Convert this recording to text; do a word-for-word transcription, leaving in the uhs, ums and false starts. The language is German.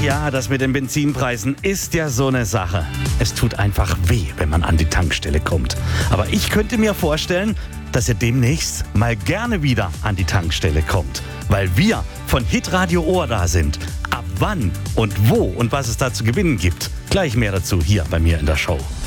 ja, das mit den Benzinpreisen ist ja so eine Sache. Es tut einfach weh, wenn man an die Tankstelle kommt. Aber ich könnte mir vorstellen, dass ihr demnächst mal gerne wieder an die Tankstelle kommt. Weil wir von Hitradio Ohr da sind. Ab wann und wo und was es da zu gewinnen gibt. Gleich mehr dazu hier bei mir in der Show.